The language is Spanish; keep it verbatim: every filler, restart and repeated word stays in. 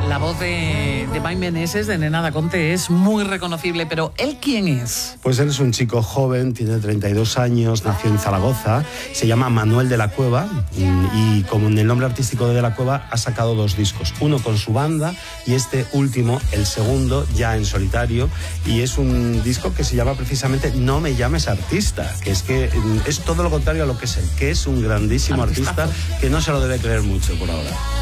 La voz de, de Mike Meneses, de Nena Da Conte, es muy reconocible, pero ¿él quién es? Pues él es un chico joven, tiene treinta y dos años, nació en Zaragoza, se llama Manuel de la Cueva y como en el nombre artístico de De la Cueva ha sacado dos discos, uno con su banda y este último, el segundo, ya en solitario, y es un disco que se llama precisamente No me llames artista, que es que es todo lo contrario a lo que es él, que es un grandísimo artista que no se lo debe creer mucho por ahora.